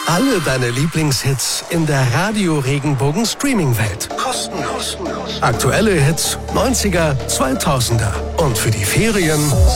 Alle deine Lieblingshits in der Radio Regenbogen Streaming-Welt. Kostenlos. Aktuelle Hits, 90er, 2000er. Und für die Ferien